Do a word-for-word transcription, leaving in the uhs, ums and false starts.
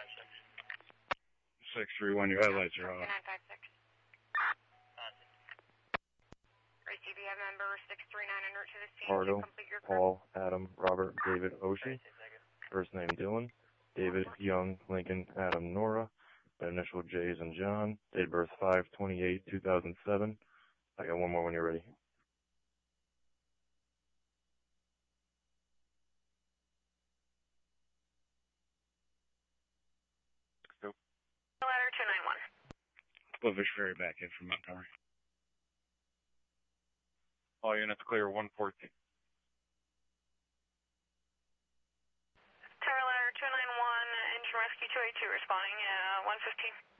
six three one, your headlights are off. nine five six. C B M member six three nine en route to the scene. Pardo, Complete your Paul, Adam, Robert, David, Oshie. First name Dylan. David, Young, Lincoln, Adam, Nora. My initial J's and John. Date of birth five twenty-eight two thousand seven. I got one more when you're ready. Ladder two nine one. Bluefish Ferry back in from Montgomery. All units clear one fourteen. Tower Ladder two nine one, engine rescue two eight two responding, uh, one fifteen.